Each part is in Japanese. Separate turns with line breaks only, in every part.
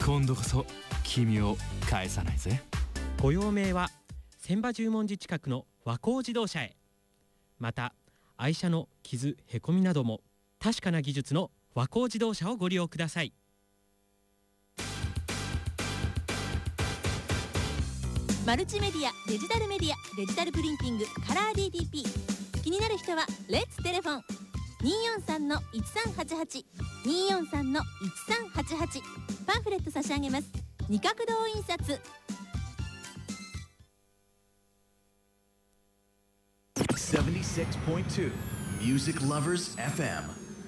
今度こそ君を返さないぜ。
ご用命は千葉十文字近くの和光自動車へ。また愛車の傷へこみなども確かな技術の和光自動車をご利用ください。
マルチメディア、デジタルメディア、デジタルプリンティング、カラー DTP。 気になる人はレッツテレフォン 243-1388 243-1388。 パンフレット差し上げます。二角堂印刷。
76.2 Music Lovers FM。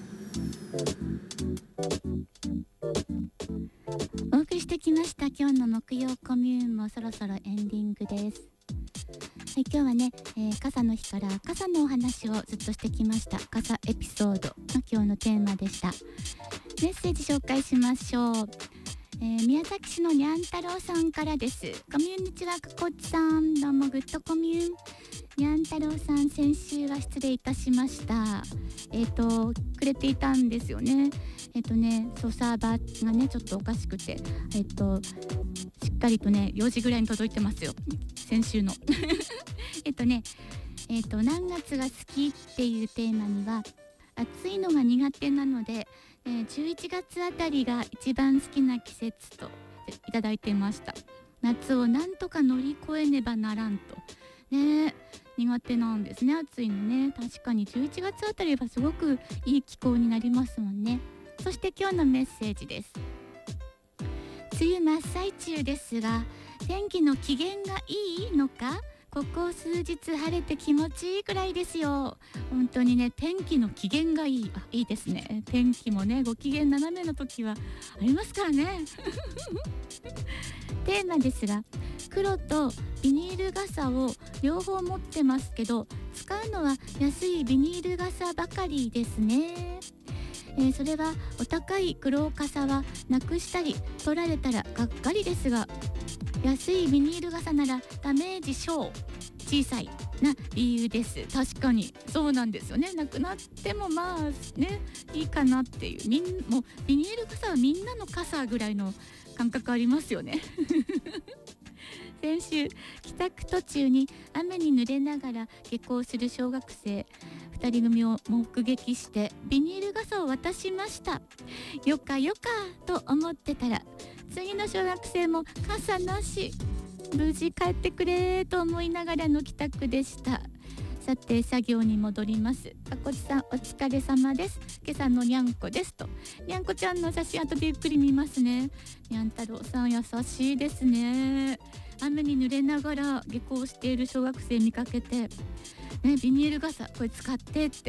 お送りしてきました今日の木曜コミューンもそろそろエンディングです。はい、今日はね、傘の日から傘のお話をずっとしてきました。傘エピソードが今日のテーマでした。メッセージ紹介しましょう。宮崎市のにゃん太郎さんからです。コミュニチはかこっちさん、どうもグッドコミューン。にゃん太郎さん、先週は失礼いたしました。くれていたんですよね。そうサーバーがねちょっとおかしくて、しっかりとね4時ぐらいに届いてますよ、先週の何月が好きっていうテーマには、暑いのが苦手なので、11月あたりが一番好きな季節といただいてました。夏をなんとか乗り越えねばならんとね、苦手なんですね、暑いのね。確かに11月あたりはすごくいい気候になりますもんね。そして今日のメッセージです。梅雨真っ最中ですが、天気の機嫌がいいのか、ここ数日晴れて気持ちいいくらいですよ。本当にね、天気の機嫌がいい。いいですね。天気もね、ご機嫌斜めの時はありますからねテーマですが、黒とビニール傘を両方持ってますけど、使うのは安いビニール傘ばかりですね。それはお高い黒傘はなくしたり取られたらがっかりですが、安いビニール傘ならダメージ小さいな理由です。確かにそうなんですよね。なくなってもまあね、いいかなっていう、もうビニール傘はみんなの傘ぐらいの感覚ありますよね先週帰宅途中に雨に濡れながら下校する小学生2人組を目撃してビニール傘を渡しました。よかよかと思ってたら、次の小学生も傘なし。無事帰ってくれと思いながらの帰宅でした。さて作業に戻ります。かこちさんお疲れ様です。今朝のにゃんこですと。にゃんこちゃんの写真後でゆっくり見ますね。にゃん太郎さん優しいですね。雨に濡れながら下校している小学生見かけて、ね、ビニール傘これ使ってって、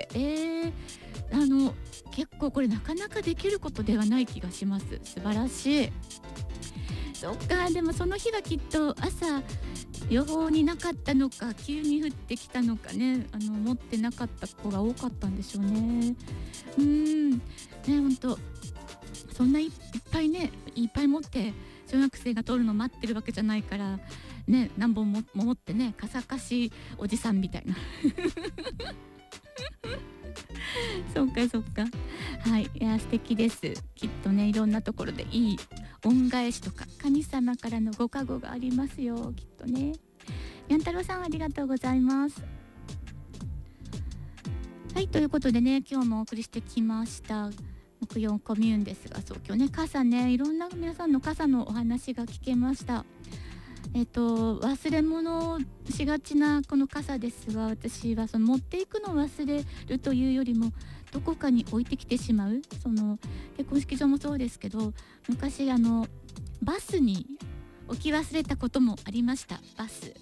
結構これなかなかできることではない気がします。素晴らしい。そっか、でもその日はきっと朝予報になかったのか急に降ってきたのかね、持ってなかった子が多かったんでしょうね。ね、ほんとそんないっぱいね、いっぱい持って小学生が通るの待ってるわけじゃないからね、何本も持ってね、傘貸しおじさんみたいなそっかそっか、はい、いや素敵です。きっとね、いろんなところでいい恩返しとか神様からのご加護がありますよ、きっとね。にゃん太郎さんありがとうございます。はい、ということでね、今日もお送りしてきました木曜コミューンですが、そう今日ね、傘ね、いろんな皆さんの傘のお話が聞けました。忘れ物しがちなこの傘ですが、私はその持っていくのを忘れるというよりもどこかに置いてきてしまう、その結婚式場もそうですけど、昔バスに置き忘れたこともありました。バス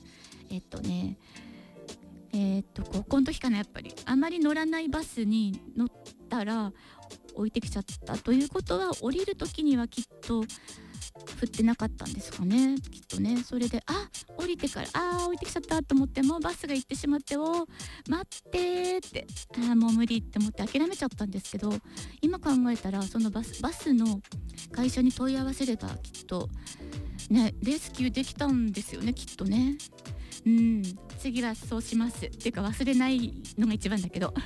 高校の時かな、やっぱりあまり乗らないバスに乗ったら置いてきちゃったということは、降りる時にはきっと降ってなかったんですかね、きっとね。それで降りてから置いてきちゃったと思って、もうバスが行ってしまって、待ってって、もう無理って思って諦めちゃったんですけど、今考えたらそのバスの会社に問い合わせればきっとね、レスキューできたんですよね、きっとね。次はそうしますっていうか、忘れないのが一番だけど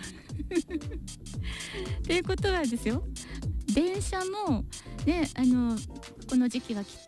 ということはですよ、電車もね、ここの時期はきっ